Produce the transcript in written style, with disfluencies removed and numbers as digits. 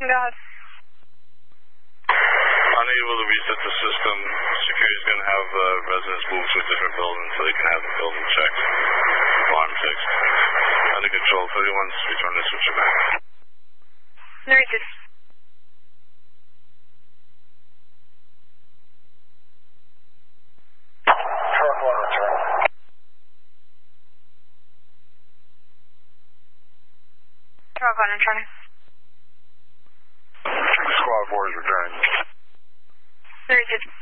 God. Unable to reset the system. Security is going to have residents move to a different building so they can have the building checked. Alarm fixed. Under control. 31's return to switcher back. Narrated. Truck 1 return. Truck 1 returning. Squad 4 is returning. Narrated.